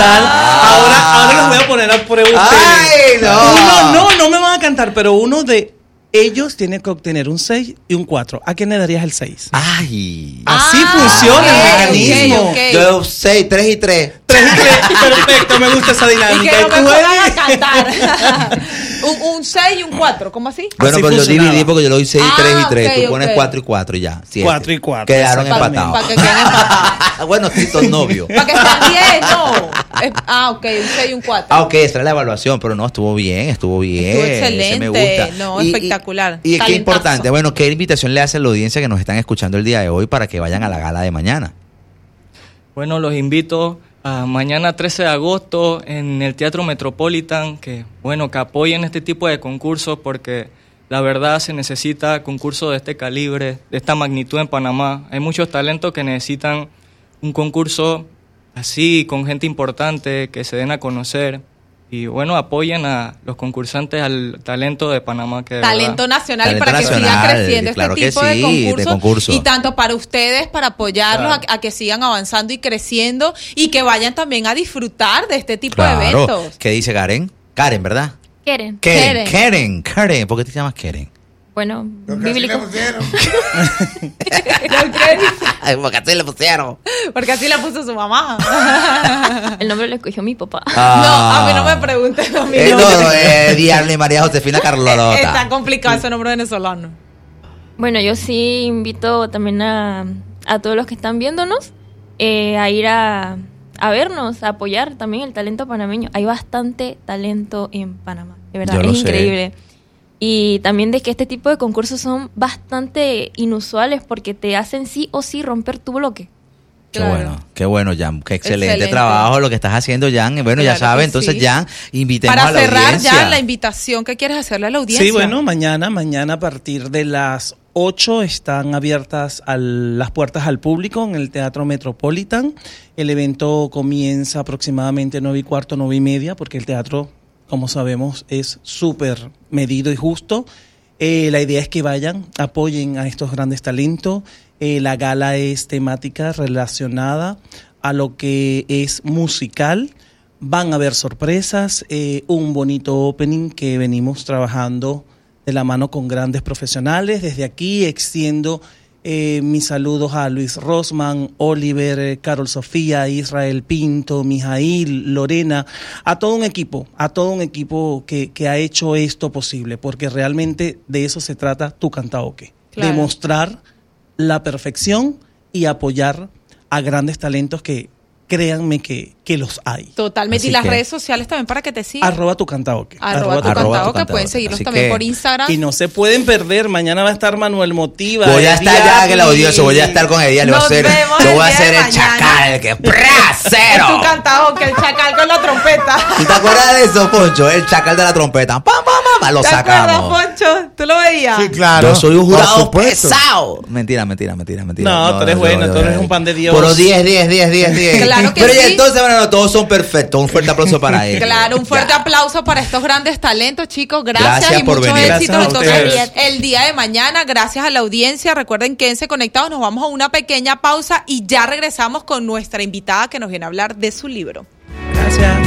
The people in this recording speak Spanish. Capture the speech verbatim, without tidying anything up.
cantar. Ahora, ahora los voy a poner a prueba. ¡Ay, no! Uno, no, no me van a cantar, pero uno de ellos tiene que obtener un seis y un cuatro. ¿A quién le darías el seis? ¡Ay! Así Ah, funciona okay, el mecanismo. ok, ok. Yo seis, tres y tres. Tres y tres, perfecto, me gusta esa Y dinámica. que no me tú pongan eres- a cantar. un, un seis y un cuatro, ¿cómo así? Bueno, Así pero yo funcionaba. dividí porque yo le doy seis, Ah, tres y tres. ok, Tú pones ok. cuatro y cuatro y ya. Siete. Cuatro y cuatro, Quedaron exactamente. empatados. Para que queden empatados. Bueno, sí, son novios. Para que sean diez, no. Es- ah, ok, un seis y un cuatro. Ah, ok, esa era la evaluación, pero no, estuvo bien, estuvo bien. Estuvo ese excelente, me gusta. no, espectacular. Y, y qué Talentazo. importante, bueno, ¿qué invitación le hace a la audiencia que nos están escuchando el día de hoy para que vayan a la gala de mañana? Bueno, los invito a mañana trece de agosto en el Teatro Metropolitan, que bueno, que apoyen este tipo de concursos porque la verdad se necesita concursos de este calibre, de esta magnitud en Panamá. Hay muchos talentos que necesitan un concurso así, con gente importante, que se den a conocer. Y bueno, apoyen a los concursantes al talento de Panamá. Que de Talento verdad, nacional Talento y para que siga nacional, creciendo claro este que tipo sí, de, de concursos, concurso. y tanto para ustedes, para apoyarlos Claro. a, a que sigan avanzando y creciendo y que vayan también a disfrutar de este tipo de Claro. eventos. ¿Qué dice Karen? Karen, ¿verdad? Quieren. Karen, Karen. Karen, Karen. ¿Por qué te llamas Karen? Bueno, Lo que así le bíblico. pusieron. Ay, porque así le pusieron. Porque así la puso su mamá. El nombre lo escogió mi papá. No, a mí no me preguntes a mí. Eh, no. no, no, eh, Diarle María Josefina Carlota. Está complicado ese nombre venezolano. Bueno, yo sí invito también a, a todos los que están viéndonos eh, a ir a, a vernos, a apoyar también el talento panameño. Hay bastante talento en Panamá, de verdad, Yo es lo sé. increíble. Y también de que este tipo de concursos son bastante inusuales porque te hacen sí o sí romper tu bloque. Qué Claro. bueno, qué bueno, Jan. Qué excelente, Excelente. trabajo lo que estás haciendo, Jan. Y bueno, ya Claro que sabes, entonces, sí. Jan, invitemos Para a la cerrar audiencia. ya la invitación que quieres hacerle a la audiencia. Sí, bueno, mañana, mañana a partir de las ocho están abiertas al- las puertas al público en el Teatro Metropolitan. El evento comienza aproximadamente nueve y cuarto, nueve y media, porque el teatro, como sabemos, es súper medido y justo. Eh, la idea es que vayan, apoyen a estos grandes talentos. Eh, la gala es temática relacionada a lo que es musical. Van a haber sorpresas, eh, un bonito opening que venimos trabajando de la mano con grandes profesionales. Desde aquí extiendo eh, mis saludos a Luis Rosman, Oliver, eh, Carol Sofía, Israel Pinto, Mijail, Lorena, a todo un equipo, a todo un equipo que, que ha hecho esto posible, porque realmente de eso se trata Tu Cantaoque, Claro. demostrar la perfección y apoyar a grandes talentos que créanme que, que los hay. Totalmente. Así y las que- redes sociales también para que te sigan. Arroba Tu Cantaoque. Arroba tu Arroba tu cantado, que Cantaoque. pueden seguirlos Así también que- por Instagram. Y no se pueden perder, mañana va a estar Manuel Motiva. Voy a estar ya Ediarly. que la audiencia, voy a estar con ella, le voy a Nos hacer, vemos yo el voy a día de hacer el mañana. chacal, que ¡pra! Es cero. tu cantado, que el chacal con la trompeta. ¿Tú te acuerdas de eso, Poncho? El chacal de la trompeta. ¡Pam, pam, pam! Lo ¿Te acuerdas, sacamos. Poncho? ¿Tú lo veías? Sí, claro. Yo soy un Por jurado supuesto. pesado. Mentira, mentira, mentira, mentira. No, tú eres bueno, tú eres un pan de Dios. Pero diez, diez, diez, diez, diez. Claro que Pero y sí. entonces, bueno, no, todos son perfectos. Un fuerte aplauso para ellos. Claro, un fuerte Ya. aplauso para estos grandes talentos, chicos. Gracias, Gracias y por muchos venir. éxitos. Gracias a Entonces, ustedes. el día de mañana, gracias a la audiencia. Recuerden, quédense conectados. Nos vamos a una pequeña pausa y ya regresamos con nuestra invitada que nos viene a hablar de su libro. Gracias.